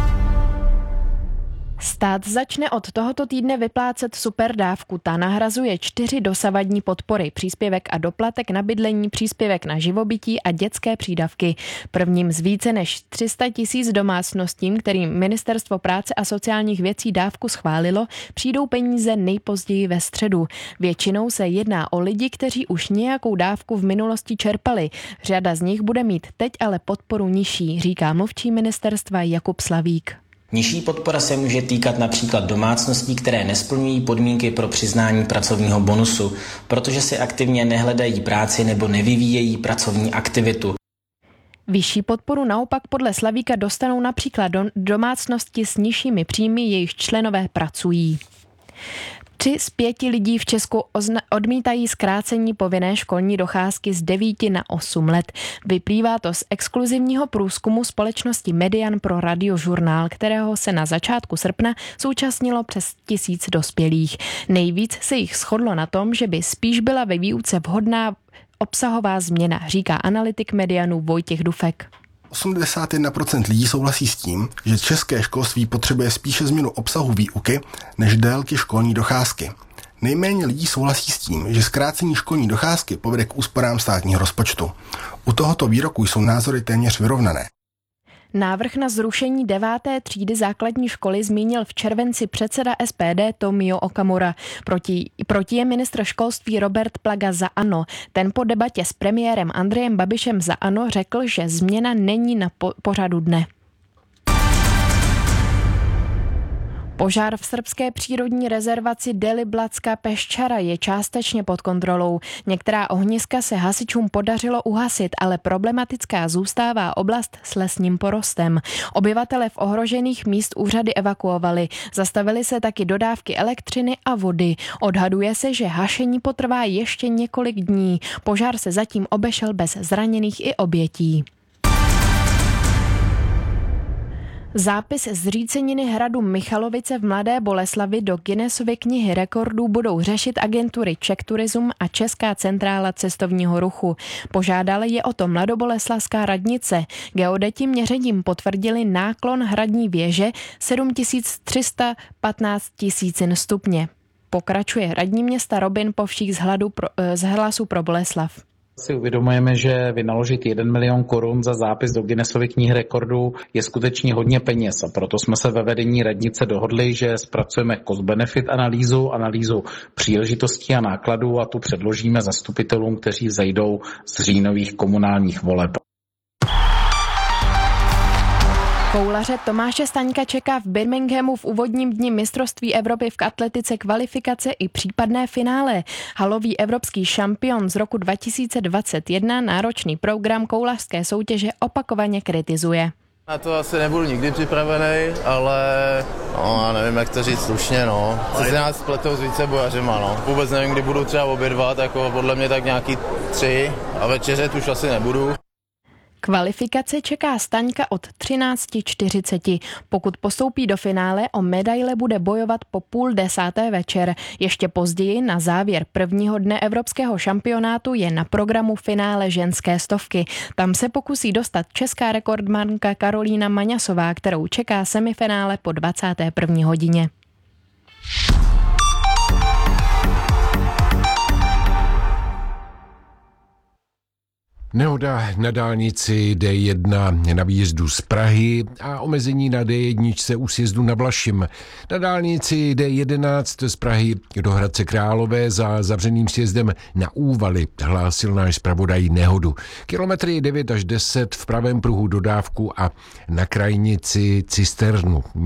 Stát začne od tohoto týdne vyplácet superdávku. Ta nahrazuje 4 dosavadní podpory. Příspěvek a doplatek na bydlení, příspěvek na živobytí a dětské přídavky. Prvním z více než 300 000 domácnostím, kterým Ministerstvo práce a sociálních věcí dávku schválilo, přijdou peníze nejpozději ve středu. Většinou se jedná o lidi, kteří už nějakou dávku v minulosti čerpali. Řada z nich bude mít teď ale podporu nižší, říká mluvčí ministerstva Jakub Slavík. Nižší podpora se může týkat například domácností, které nesplňují podmínky pro přiznání pracovního bonusu, protože si aktivně nehledají práci nebo nevyvíjejí pracovní aktivitu. Vyšší podporu naopak podle Slavíka dostanou například domácnosti s nižšími příjmy, jejichž členové pracují. 3 z 5 lidí v Česku odmítají zkrácení povinné školní docházky z 9 na 8 let. Vyplývá to z exkluzivního průzkumu společnosti Median pro Radiožurnál, kterého se na začátku srpna zúčastnilo přes 1000 dospělých. Nejvíc se jich shodlo na tom, že by spíš byla ve výuce vhodná obsahová změna, říká analytik Medianu Vojtěch Dufek. 81% lidí souhlasí s tím, že české školství potřebuje spíše změnu obsahu výuky než délky školní docházky. Nejméně lidí souhlasí s tím, že zkrácení školní docházky povede k úsporám státního rozpočtu. U tohoto výroku jsou názory téměř vyrovnané. Návrh na zrušení 9. třídy základní školy zmínil v červenci předseda SPD Tomio Okamura. Proti je ministr školství Robert Plaga za ANO. Ten po debatě s premiérem Andrejem Babišem za ANO řekl, že změna není na pořadu dne. Požár v srbské přírodní rezervaci Deliblatská Peščara je částečně pod kontrolou. Některá ohniska se hasičům podařilo uhasit, ale problematická zůstává oblast s lesním porostem. Obyvatele v ohrožených míst úřady evakuovali. Zastavily se taky dodávky elektřiny a vody. Odhaduje se, že hašení potrvá ještě několik dní. Požár se zatím obešel bez zraněných i obětí. Zápis zříceniny hradu Michalovice v Mladé Boleslavi do Guinnessovy knihy rekordů budou řešit agentury Czech Tourism a Česká centrála cestovního ruchu. Požádala je o to mladoboleslavská radnice. Geodeti měřením potvrdili náklon hradní věže 7315 000 stupně. Pokračuje radní města Robin Povšík z Hlasu pro Boleslav. Si uvědomujeme, že vynaložit 1 milion korun za zápis do Guinnessovy knihy rekordů je skutečně hodně peněz a proto jsme se ve vedení radnice dohodli, že zpracujeme cost-benefit analýzu příležitostí a nákladů a tu předložíme zastupitelům, kteří vzejdou z říjnových komunálních voleb. Koulaře Tomáše Staňka čeká v Birminghamu v úvodním dni mistrovství Evropy v atletice kvalifikace i případné finále. Halový evropský šampion z roku 2021 náročný program koulařské soutěže opakovaně kritizuje. Na to asi nebudu nikdy připravený, ale já nevím, jak to říct slušně, Chci se nás spletou s vícebojařima, Vůbec nevím, kdy budu třeba obědvat, jako podle mě tak nějaký 3 a večeřet už asi nebudu. Kvalifikace čeká Staňka od 13:40. Pokud postoupí do finále, o medaile bude bojovat po 9:30 večer. Ještě později na závěr prvního dne evropského šampionátu je na programu finále ženské stovky. Tam se pokusí dostat česká rekordmanka Karolína Maňasová, kterou čeká semifinále po 21. hodině. Nehoda na dálnici D1 na výjezdu z Prahy a omezení na D1 u sjezdu na Vlašim. Na dálnici D11 z Prahy do Hradce Králové za zavřeným sjezdem na Úvaly hlásil náš zpravodaj nehodu. Kilometry 9 až 10 v pravém pruhu dodávku a na krajnici cisternu.